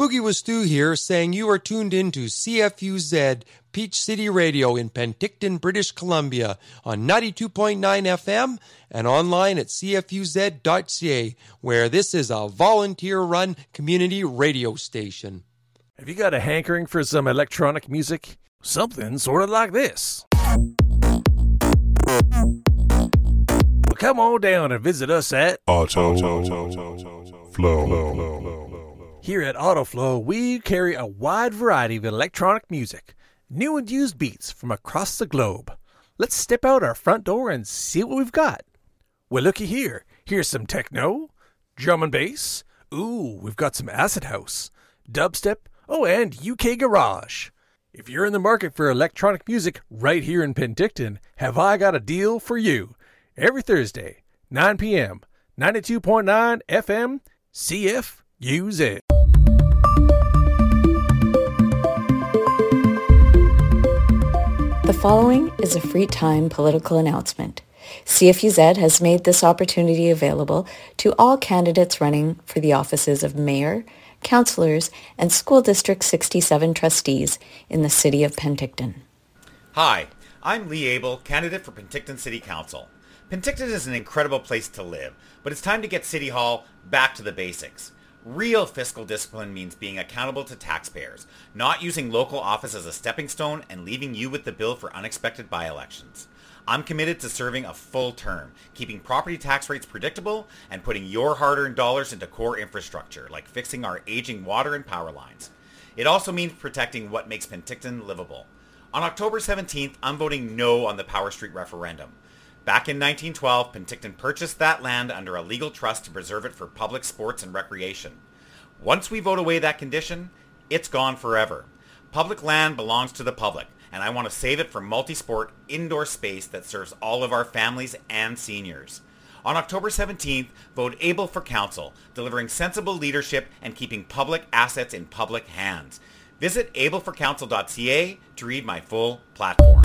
Boogie with Stu here, saying you are tuned into CFUZ Peach City Radio in Penticton, British Columbia on 92.9 FM and online at cfuz.ca, where this is a volunteer-run community radio station. Have you got a hankering for some electronic music? Something sort of like this. Well, come on down and visit us at AutoFlow. Here at AutoFlow, we carry a wide variety of electronic music, new and used beats from across the globe. Let's step out our front door and see what we've got. Well, looky here. Here's some techno, drum and bass. Ooh, we've got some acid house, dubstep, and UK garage. If you're in the market for electronic music right here in Penticton, have I got a deal for you. Every Thursday, 9 p.m., 92.9 FM, CFUZ. The following is a free time political announcement. CFUZ has made this opportunity available to all candidates running for the offices of mayor, councillors, and School District 67 trustees in the city of Penticton. Hi, I'm Lee Abel, candidate for Penticton City Council. Penticton is an incredible place to live, but it's time to get City Hall back to the basics. Real fiscal discipline means being accountable to taxpayers, not using local office as a stepping stone and leaving you with the bill for unexpected by-elections. I'm committed to serving a full term, keeping property tax rates predictable, and putting your hard-earned dollars into core infrastructure, like fixing our aging water and power lines. It also means protecting what makes Penticton livable. On October 17th, I'm voting no on the Power Street referendum. Back in 1912, Penticton purchased that land under a legal trust to preserve it for public sports and recreation. Once we vote away that condition, it's gone forever. Public land belongs to the public, and I want to save it for multi-sport indoor space that serves all of our families and seniors. On October 17th, vote ABLE for council, delivering sensible leadership and keeping public assets in public hands. Visit ableforcouncil.ca to read my full platform.